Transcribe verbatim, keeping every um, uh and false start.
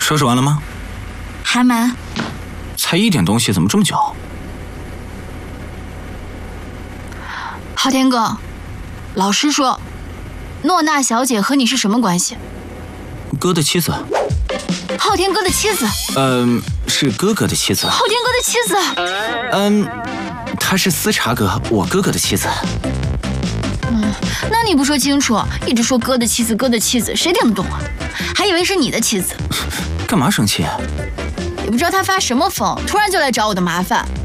收拾完了吗？ 还没。 才一点东西，怎么这么久？ 昊天哥，老实说，诺娜小姐和你是什么关系？ 哥的妻子。 昊天哥的妻子？ 嗯，是哥哥的妻子。 昊天哥的妻子？ 嗯，她是司察哥，我哥哥的妻子。 嗯，那你不说清楚，一直说哥的妻子，哥的妻子，谁听得懂啊？还以为是你的妻子。 干嘛生气？ 也不知道他发什么疯，突然就来找我的麻烦。